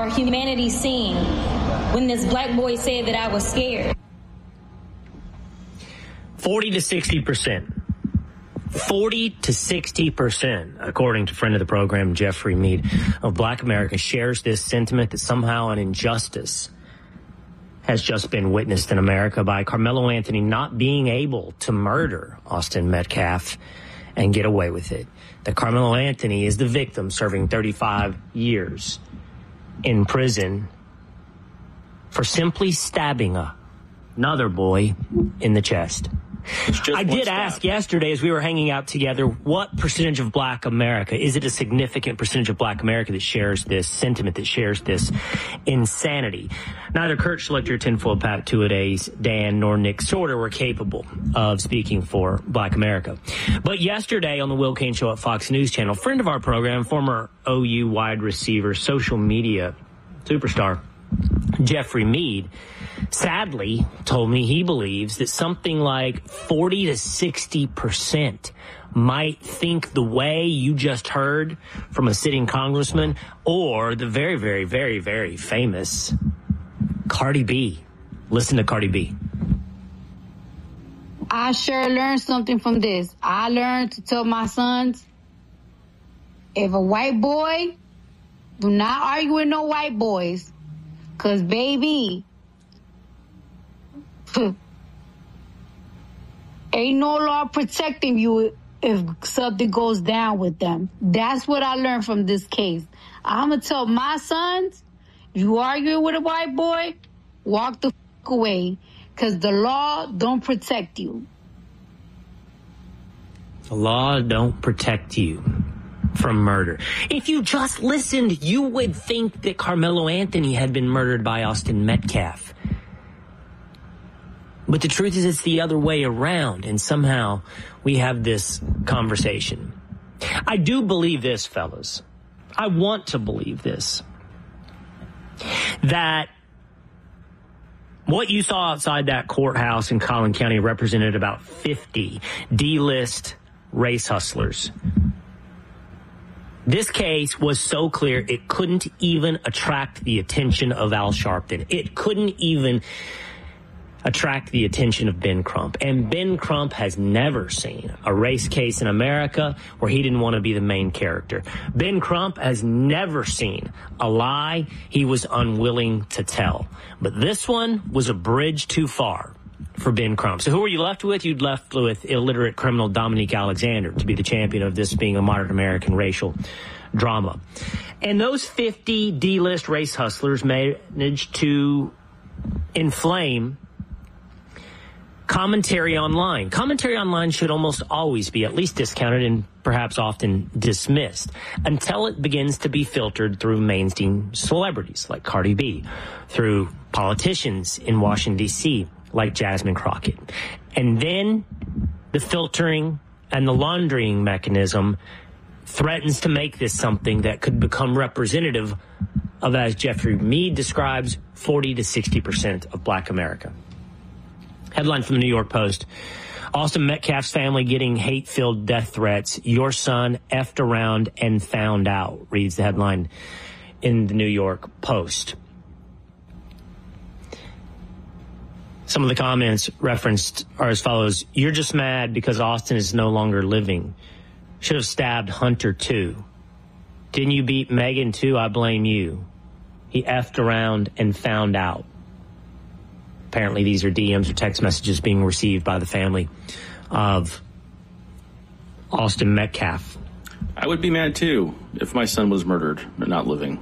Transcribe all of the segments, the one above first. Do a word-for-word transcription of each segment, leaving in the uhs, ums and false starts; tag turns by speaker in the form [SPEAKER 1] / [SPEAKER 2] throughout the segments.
[SPEAKER 1] or humanity seen when this black boy said that I was scared?
[SPEAKER 2] forty to sixty percent. forty to sixty percent, according to friend of the program, Jeffrey Mead, of Black America shares this sentiment that somehow an injustice has just been witnessed in America by Carmelo Anthony not being able to murder Austin Metcalf and get away with it. That Carmelo Anthony is the victim, serving thirty-five years in prison for simply stabbing a, another boy in the chest. I did ask yesterday as we were hanging out together, what percentage of Black America, is it a significant percentage of Black America that shares this sentiment, that shares this insanity? Neither Kurt Schlichter, Tinfoil Pat Two-A-Days, Dan, nor Nick Sorter were capable of speaking for Black America. But yesterday on the Will Cain Show at Fox News Channel, friend of our program, former O U wide receiver, social media superstar, Jeffrey Mead, sadly told me he believes that something like forty to sixty percent might think the way you just heard from a sitting congressman or the very, very, very, very famous Cardi B. Listen to Cardi B.
[SPEAKER 3] I sure learned something from this. I learned to tell my sons, if a white boy, do not argue with no white boys. Because, baby, ain't no law protecting you if something goes down with them. That's what I learned from this case. I'm going to tell my sons, you argue with a white boy, walk the fuck away. Because the law don't protect you.
[SPEAKER 2] The law don't protect you from murder. If you just listened, you would think that Carmelo Anthony had been murdered by Austin Metcalf. But the truth is it's the other way around, and somehow we have this conversation. I do believe this, fellas. I want to believe this. That what you saw outside that courthouse in Collin County represented about fifty D-list race hustlers. This case was so clear it couldn't even attract the attention of Al Sharpton. It couldn't even attract the attention of Ben Crump. And Ben Crump has never seen a race case in America where he didn't want to be the main character. Ben Crump has never seen a lie he was unwilling to tell. But this one was a bridge too far for Ben Crump. So who are you left with? You'd left with illiterate criminal Dominique Alexander to be the champion of this being a modern American racial drama. And those fifty D-list race hustlers managed to inflame commentary online. Commentary online should almost always be at least discounted and perhaps often dismissed until it begins to be filtered through mainstream celebrities like Cardi B, through politicians in Washington, D C, like Jasmine Crockett. And then the filtering and the laundering mechanism threatens to make this something that could become representative of, as Jeffrey Mead describes, forty to sixty percent of Black America. Headline from the New York Post. Austin Metcalf's family getting hate-filled death threats. Your son effed around and found out, reads the headline in the New York Post. Some of the comments referenced are as follows. You're just mad because Austin is no longer living. Should have stabbed Hunter too. Didn't you beat Megan too? I blame you. He effed around and found out. Apparently these are D Ms or text messages being received by the family of Austin Metcalf.
[SPEAKER 4] I would be mad too if my son was murdered but not living.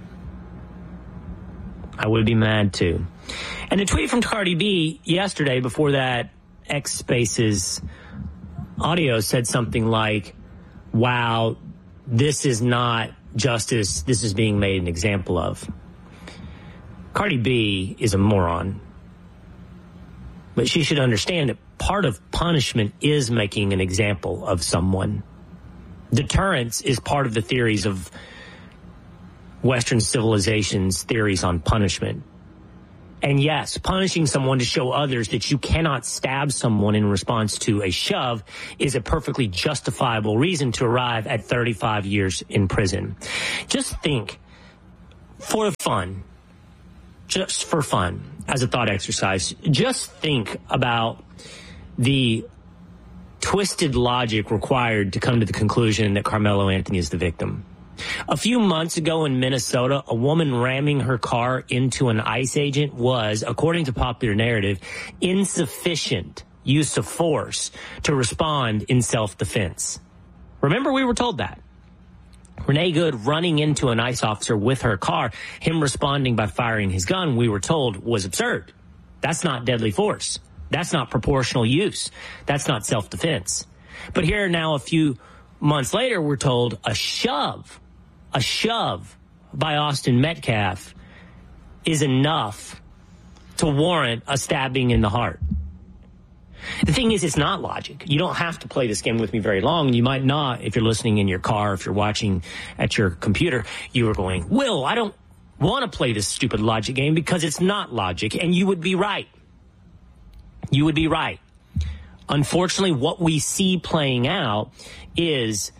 [SPEAKER 2] I would be mad too. And a tweet from Cardi B yesterday before that X Spaces audio said something like, wow, this is not justice. This is being made an example of. Cardi B is a moron. But she should understand that part of punishment is making an example of someone. Deterrence is part of the theories of Western civilization's theories on punishment. And yes, punishing someone to show others that you cannot stab someone in response to a shove is a perfectly justifiable reason to arrive at thirty-five years in prison. Just think, for fun, just for fun, as a thought exercise, just think about the twisted logic required to come to the conclusion that Carmelo Anthony is the victim. A few months ago in Minnesota, a woman ramming her car into an ICE agent was, according to popular narrative, insufficient use of force to respond in self-defense. Remember, we were told that. Renee Good running into an ICE officer with her car, him responding by firing his gun, we were told was absurd. That's not deadly force. That's not proportional use. That's not self-defense. But here now, a few months later, we're told a shove, a shove by Austin Metcalf is enough to warrant a stabbing in the heart. The thing is, it's not logic. You don't have to play this game with me very long. You might not if you're listening in your car, if you're watching at your computer. You are going, Will, I don't want to play this stupid logic game because it's not logic. And you would be right. You would be right. Unfortunately, what we see playing out is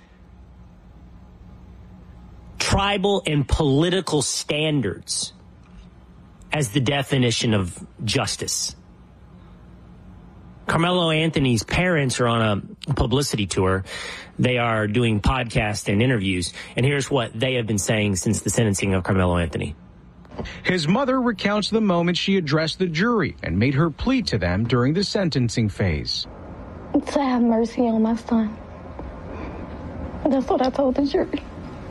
[SPEAKER 2] tribal and political standards as the definition of justice. Carmelo Anthony's parents are on a publicity tour. They are doing podcasts and interviews. And here's what they have been saying since the sentencing of Carmelo Anthony.
[SPEAKER 5] His mother recounts the moment she addressed the jury and made her plea to them during the sentencing phase.
[SPEAKER 6] To have mercy on my son. That's what I told the jury.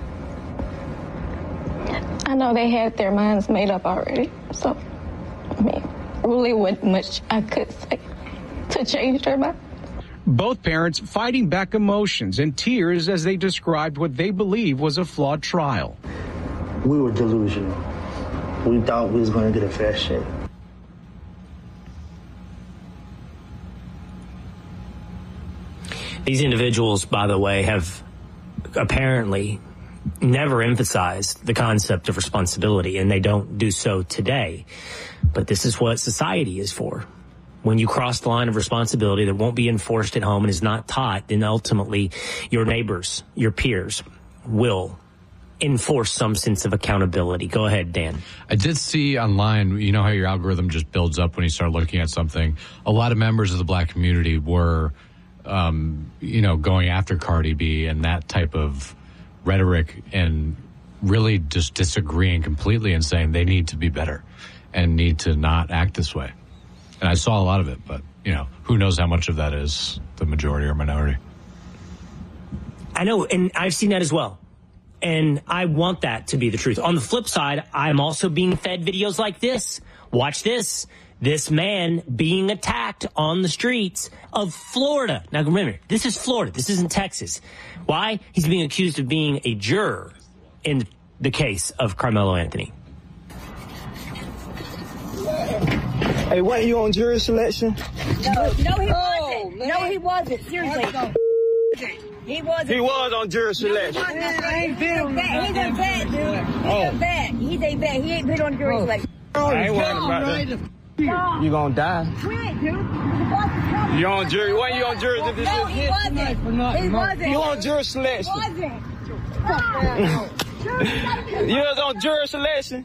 [SPEAKER 6] I know they had their minds made up already. So, I mean, really wasn't much I could say to change their mind.
[SPEAKER 5] Both parents fighting back emotions and tears as they described what they believe was a flawed trial.
[SPEAKER 7] We were delusional. We thought we was going to get a fair shake.
[SPEAKER 2] These individuals, by the way, have apparently never emphasized the concept of responsibility, and they don't do so today. But this is what society is for. When you cross the line of responsibility that won't be enforced at home and is not taught, then ultimately your neighbors, your peers will enforce some sense of accountability. Go ahead, Dan.
[SPEAKER 8] I did see online, you know how your algorithm just builds up when you start looking at something. A lot of members of the black community were, um, you know, going after Cardi B and that type of rhetoric and really just disagreeing completely and saying they need to be better and need to not act this way. And I saw a lot of it, but, you know, who knows how much of that is the majority or minority.
[SPEAKER 2] I know, and I've seen that as well. And I want that to be the truth. On the flip side, I'm also being fed videos like this. Watch this. This man being attacked on the streets of Florida. Now, remember, this is Florida. This isn't Texas. Why? He's being accused of being a juror in the case of Carmelo Anthony.
[SPEAKER 7] Hey, weren't you on jury selection?
[SPEAKER 9] No, no, he wasn't. Oh, no, he wasn't. Seriously. He wasn't.
[SPEAKER 7] He was on jury selection.
[SPEAKER 9] No, he wasn't. I ain't been on that. He's a vet, dude. He's oh. a vet. He's a vet. He ain't been on jury oh. selection.
[SPEAKER 7] I ain't worried about that. No. You gonna die.
[SPEAKER 9] Quit, dude.
[SPEAKER 7] You on jury? Why you on jury?
[SPEAKER 9] No, no he wasn't. He wasn't.
[SPEAKER 7] You on jury selection?
[SPEAKER 9] He wasn't.
[SPEAKER 7] You was on jury selection?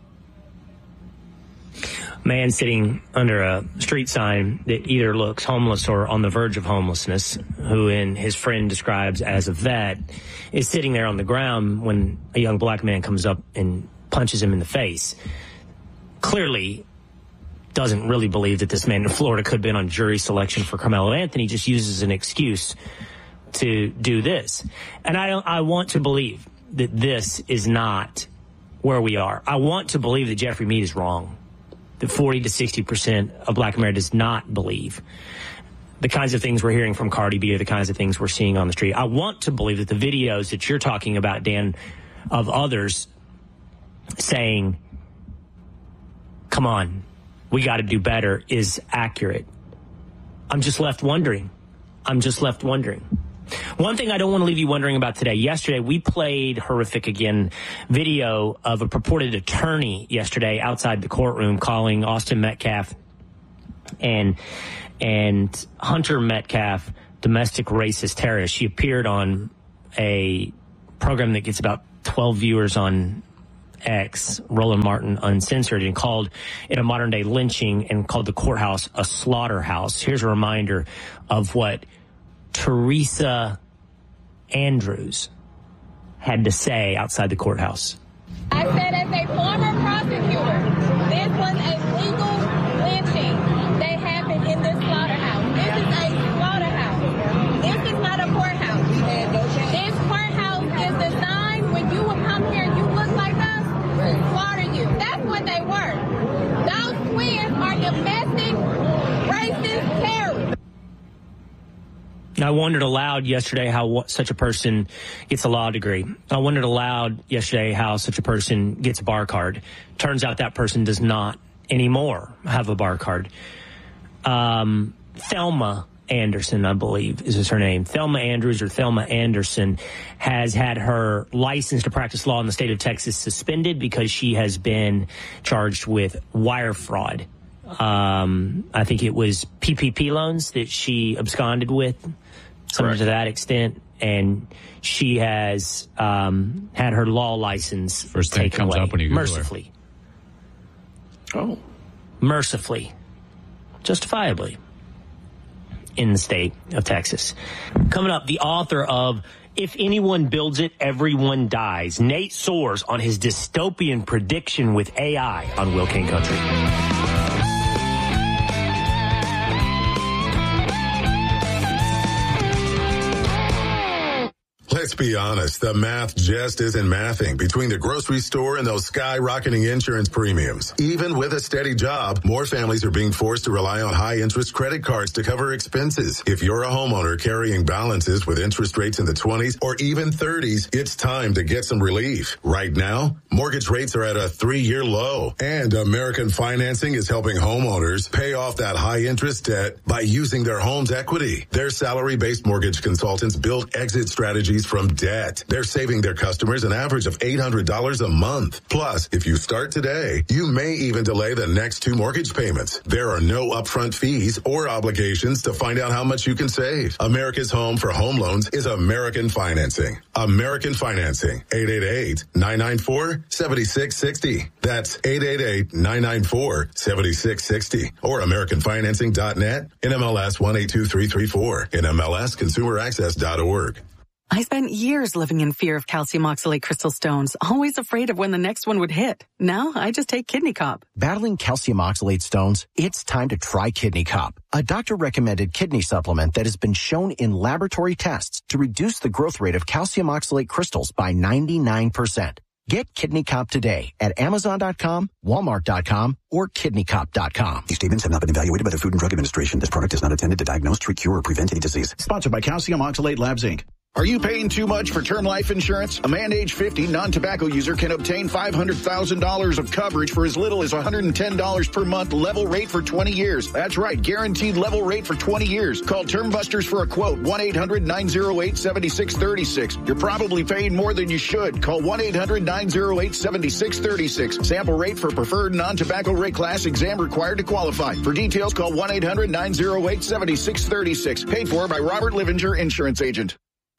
[SPEAKER 2] Man sitting under a street sign that either looks homeless or on the verge of homelessness, who in his friend describes as a vet, is sitting there on the ground when a young black man comes up and punches him in the face. Clearly doesn't really believe that this man in Florida could have been on jury selection for Carmelo Anthony, just uses an excuse to do this. And I don't, I want to believe that this is not where we are. I want to believe that Jeffrey Mead is wrong. That forty to sixty percent of black America does not believe the kinds of things we're hearing from Cardi B are the kinds of things we're seeing on the street. I want to believe that the videos that you're talking about, Dan, of others saying, come on, we got to do better, is accurate. I'm just left wondering. I'm just left wondering. One thing I don't want to leave you wondering about today. Yesterday, we played horrific again video of a purported attorney yesterday outside the courtroom calling Austin Metcalf and and Hunter Metcalf domestic racist terrorists. She appeared on a program that gets about twelve viewers on X, Roland Martin Uncensored, and called it a modern-day lynching and called the courthouse a slaughterhouse. Here's a reminder of what Teresa Andrews had to say outside the courthouse.
[SPEAKER 6] I said, as a former prosecutor, this was a legal lynching that happened in this slaughterhouse. This is a slaughterhouse. This is not a courthouse. This courthouse is designed when you will come here and you look like us, to slaughter you. That's what they were. Those twins are domestic racist terrorists.
[SPEAKER 2] I wondered aloud yesterday how such a person gets a law degree. I wondered aloud yesterday how such a person gets a bar card. Turns out that person does not anymore have a bar card. Um, Thelma Anderson, I believe, is her name. Thelma Andrews or Thelma Anderson has had her license to practice law in the state of Texas suspended because she has been charged with wire fraud. Um, I think it was P P P loans that she absconded with, something to that extent, and she has um, had her law license
[SPEAKER 8] First thing
[SPEAKER 2] taken
[SPEAKER 8] comes
[SPEAKER 2] away
[SPEAKER 8] up when you Google
[SPEAKER 2] mercifully.
[SPEAKER 4] Her. Oh,
[SPEAKER 2] mercifully, justifiably, in the state of Texas. Coming up, the author of If Anyone Builds It, Everyone Dies, Nate soars on his dystopian prediction with A I on Will King Country.
[SPEAKER 10] Let's be honest, the math just isn't mathing between the grocery store and those skyrocketing insurance premiums. Even with a steady job, more families are being forced to rely on high-interest credit cards to cover expenses. If you're a homeowner carrying balances with interest rates in the twenties or even thirties, it's time to get some relief. Right now, mortgage rates are at a three-year low, and American Financing is helping homeowners pay off that high-interest debt by using their home's equity. Their salary-based mortgage consultants build exit strategies from debt. They're saving their customers an average of eight hundred dollars a month. Plus, if you start today, you may even delay the next two mortgage payments. There are no upfront fees or obligations to find out how much you can save. America's home for home loans is American Financing. American Financing. eight eight eight, nine nine four, seven six six zero. That's eight eight eight, nine nine four, seven six six zero. Or American Financing dot net. N M L S one eight two three three four. N M L S consumer access dot org.
[SPEAKER 11] I spent years living in fear of calcium oxalate crystal stones, always afraid of when the next one would hit. Now I just take Kidney Cop.
[SPEAKER 12] Battling calcium oxalate stones? It's time to try Kidney Cop, a doctor-recommended kidney supplement that has been shown in laboratory tests to reduce the growth rate of calcium oxalate crystals by ninety-nine percent. Get Kidney Cop today at Amazon dot com, Walmart dot com, or Kidney Cop dot com.
[SPEAKER 13] These statements have not been evaluated by the Food and Drug Administration. This product is not intended to diagnose, treat, cure, or prevent any disease.
[SPEAKER 14] Sponsored by Calcium Oxalate Labs, Incorporated. Are you paying too much for term life insurance? A man age fifty non-tobacco user can obtain five hundred thousand dollars of coverage for as little as one hundred ten dollars per month, level rate for twenty years. That's right, guaranteed level rate for twenty years. Call Term Busters for a quote, one eight hundred, nine oh eight, seven six three six. You're probably paying more than you should. Call one eight hundred, nine oh eight, seven six three six. Sample rate for preferred non-tobacco rate class, exam required to qualify. For details, call one eight hundred, nine oh eight, seven six three six. Paid for by Robert Livinger, Insurance Agent.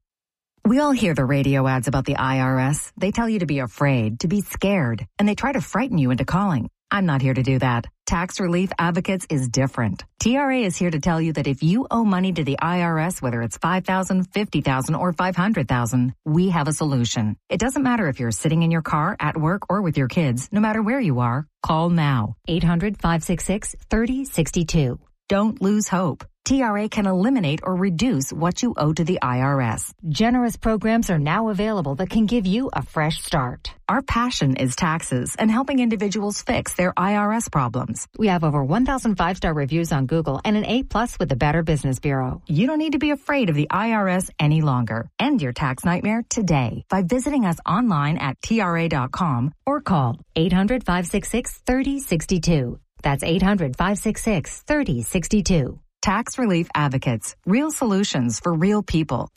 [SPEAKER 15] We all hear the radio ads about the I R S. They tell you to be afraid, to be scared, and they try to frighten you into calling. I'm not here to do that. Tax Relief Advocates is different. T R A is here to tell you that if you owe money to the I R S, whether it's five thousand dollars, fifty thousand dollars, or five hundred thousand dollars, we have a solution. It doesn't matter if you're sitting in your car, at work, or with your kids. No matter where you are, call now. eight hundred, five six six, three oh six two. Don't lose hope. T R A can eliminate or reduce what you owe to the I R S. Generous programs are now available that can give you a fresh start. Our passion is taxes and helping individuals fix their I R S problems. We have over one thousand five-star reviews on Google and an A plus with the Better Business Bureau. You don't need to be afraid of the I R S any longer. End your tax nightmare today by visiting us online at T R A dot com or call eight hundred, five six six, three oh six two. That's eight hundred, five six six, three oh six two. Tax Relief Advocates. Real solutions for real people.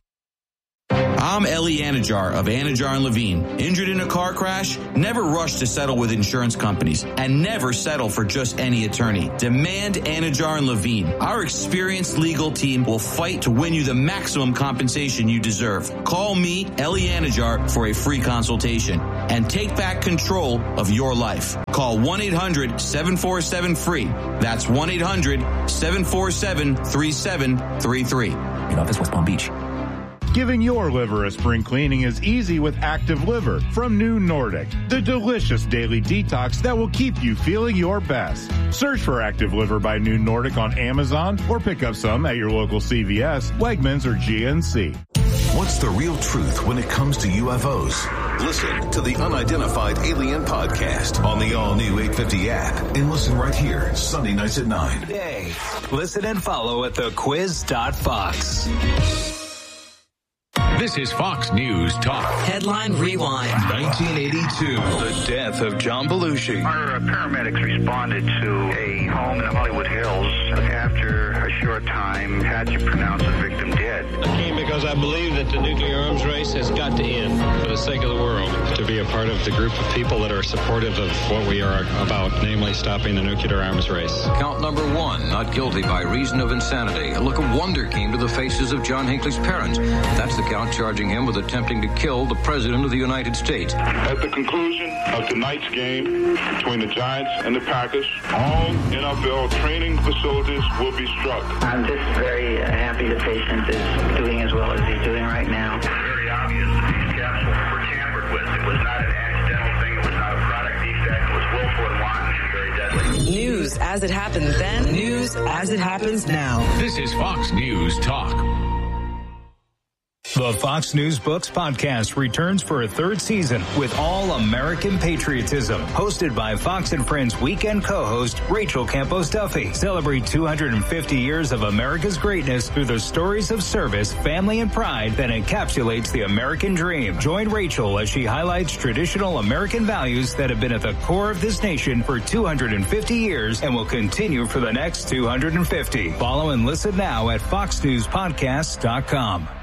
[SPEAKER 16] I'm Eli Anajar of Anajar and Levine. Injured in a car crash? Never rush to settle with insurance companies and never settle for just any attorney. Demand Anajar and Levine. Our experienced legal team will fight to win you the maximum compensation you deserve. Call me, Eli Anajar, for a free consultation. and take back control of your life. Call one eight hundred seven four seven free. That's one eight hundred seven four seven three seven three three.
[SPEAKER 17] In office, West Palm Beach.
[SPEAKER 18] Giving your liver a spring cleaning is easy with Active Liver from New Nordic, the delicious daily detox that will keep you feeling your best. Search for Active Liver by New Nordic on Amazon or pick up some at your local C V S, Wegmans, or G N C.
[SPEAKER 19] What's the real truth when it comes to U F Os? Listen to the Unidentified Alien Podcast on the all-new eight fifty app and listen right here Sunday nights at nine.
[SPEAKER 20] Today, listen and follow at the quiz dot fox.
[SPEAKER 21] This is Fox News Talk.
[SPEAKER 22] Headline Rewind.
[SPEAKER 21] nineteen eighty-two.
[SPEAKER 20] The death of John Belushi.
[SPEAKER 23] Our uh, paramedics responded to a home in the Hollywood Hills. After a short time, had to pronounce the victim dead.
[SPEAKER 24] I came because I believe that the nuclear arms race has got to end for the sake of the world. To be a part of the group of people that are supportive of what we are about, namely stopping the nuclear arms race.
[SPEAKER 25] Count number one, not guilty by reason of insanity. A look of wonder came to the faces of John Hinckley's parents. That's the count charging him with attempting to kill the President of the United States.
[SPEAKER 26] At the conclusion of tonight's game between the Giants and the Packers, all N F L training facilities will be struck.
[SPEAKER 23] I'm just very happy the patient is doing as well as he's doing right now.
[SPEAKER 27] Very obvious that these capsules were tampered with. It was not an accidental thing. It was not a product defect. It was willful and wanton and very deadly.
[SPEAKER 22] News as it happened then. News as it happens now.
[SPEAKER 21] This is Fox News Talk.
[SPEAKER 20] The Fox News Books podcast returns for a third season with All American Patriotism, hosted by Fox and Friends weekend co-host Rachel Campos Duffy. Celebrate two hundred fifty years of America's greatness through the stories of service, family, and pride that encapsulates the American dream. Join Rachel as she highlights traditional American values that have been at the core of this nation for two hundred fifty years and will continue for the next two hundred fifty. Follow and listen now at fox news podcast dot com.